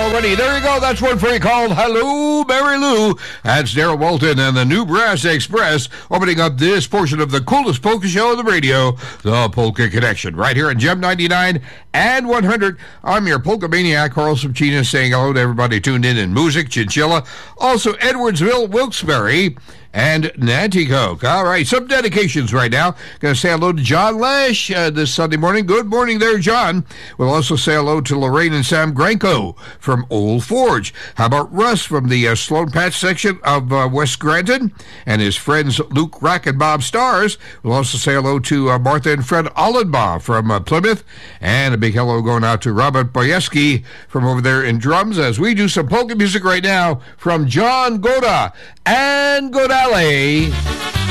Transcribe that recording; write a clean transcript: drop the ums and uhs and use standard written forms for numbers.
already. There you go. That's one for you called Hello, Mary Lou. That's Daryl Walton and the New Brass Express opening up this portion of the coolest polka show on the radio, the Polka Connection, right here on Gem 99 and 100. I'm your polka maniac, Carl Subchina, saying hello to everybody tuned in Music, Chinchilla, also Edwardsville, Wilkes-Barre, and Nanticoke. All right, some dedications right now. Going to say hello to John Lash this Sunday morning. Good morning there, John. We'll also say hello to Lorraine and Sam Granco from Old Forge. How about Russ from the Sloan Patch section of West Granton and his friends Luke Rack and Bob Stars. We'll also say hello to Martha and Fred Ollenbaugh from Plymouth. And a big hello going out to Robert Boyeski from over there in drums as we do some polka music right now from John Goda and Godale.